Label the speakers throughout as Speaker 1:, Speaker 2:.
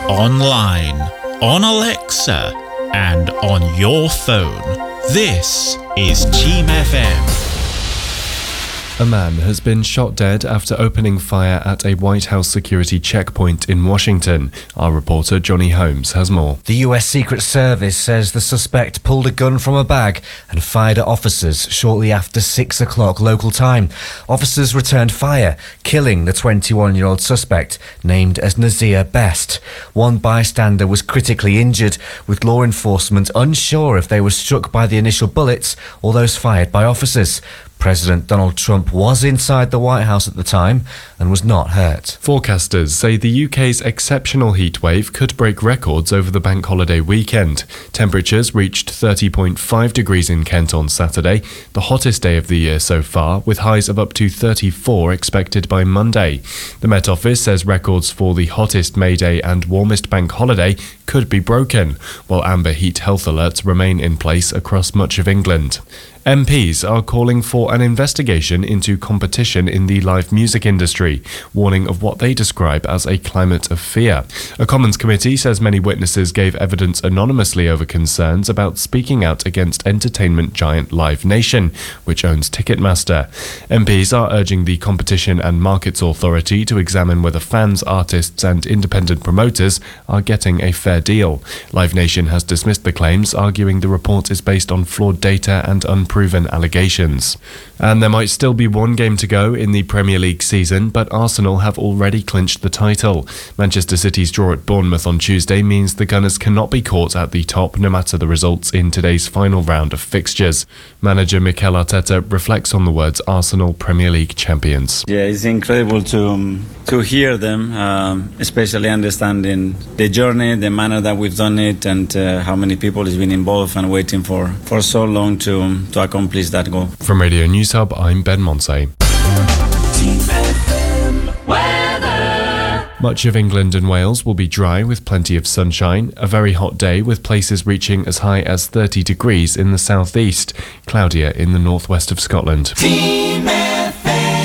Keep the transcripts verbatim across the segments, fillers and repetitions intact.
Speaker 1: online, on Alexa, and on your phone. This is Team F M.
Speaker 2: A man has been shot dead after opening fire at a White House security checkpoint in Washington. Our reporter Johnny Holmes has more.
Speaker 3: The U S Secret Service says the suspect pulled a gun from a bag and fired at officers shortly after six o'clock local time. Officers returned fire, killing the twenty-one-year-old suspect, named as Nazir Best. One bystander was critically injured, with law enforcement unsure if they were struck by the initial bullets or those fired by officers. President Donald Trump was inside the White House at the time and was not hurt.
Speaker 2: Forecasters say the U K's exceptional heatwave could break records over the bank holiday weekend. Temperatures reached thirty point five degrees in Kent on Saturday, the hottest day of the year so far, with highs of up to thirty-four expected by Monday. The Met Office says records for the hottest May Day and warmest bank holiday could be broken, while amber heat health alerts remain in place across much of England. M Ps are calling for an investigation into competition in the live music industry, warning of what they describe as a climate of fear. A Commons committee says many witnesses gave evidence anonymously over concerns about speaking out against entertainment giant Live Nation, which owns Ticketmaster. M Ps are urging the Competition and Markets Authority to examine whether fans, artists and independent promoters are getting a fair deal. Live Nation has dismissed the claims, arguing the report is based on flawed data and unproven proven allegations. And there might still be one game to go in the Premier League season, but Arsenal have already clinched the title. Manchester City's draw at Bournemouth on Tuesday means the Gunners cannot be caught at the top no matter the results in today's final round of fixtures. Manager Mikel Arteta reflects on the words Arsenal Premier League champions.
Speaker 4: Yeah, it's incredible to um, to hear them, um, especially understanding the journey, the manner that we've done it, and uh, how many people has been involved and waiting for, for so long to um, to accomplish that goal.
Speaker 2: From Radio News Hub, I'm Ben Monsey. Much of England and Wales will be dry with plenty of sunshine. A very hot day with places reaching as high as thirty degrees in the southeast. Cloudier in the northwest of Scotland.
Speaker 5: Team F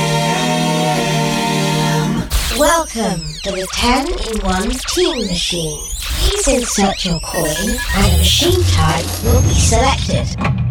Speaker 5: M. Welcome to the ten in one Team Machine. Please insert your coin and a machine type will be selected.